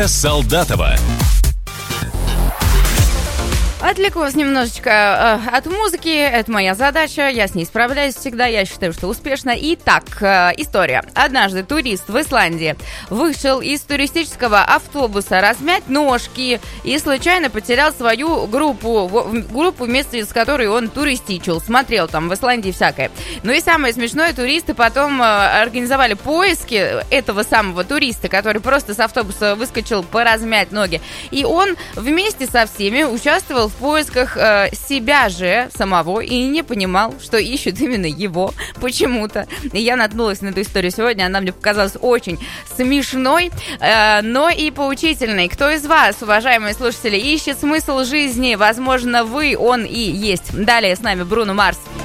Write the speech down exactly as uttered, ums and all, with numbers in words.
Солдатова. Отвлекусь немножечко э, от музыки, это моя задача, я с ней справляюсь всегда, я считаю, что успешно. Итак, э, история. Однажды турист в Исландии вышел из туристического автобуса размять ножки и случайно потерял свою группу, в, группу вместе с которой он туристичил, смотрел там в Исландии всякое. Ну и самое смешное, туристы потом э, организовали поиски этого самого туриста, который просто с автобуса выскочил поразмять ноги. И он вместе со всеми участвовал в поисках э, себя же самого и не понимал, что ищут именно его почему-то. И я наткнулась на эту историю сегодня, она мне показалась очень смешной, э, но и поучительной. Кто из вас, уважаемые слушатели, ищет смысл жизни? Возможно, вы, он и есть. Далее с нами Бруно Марс.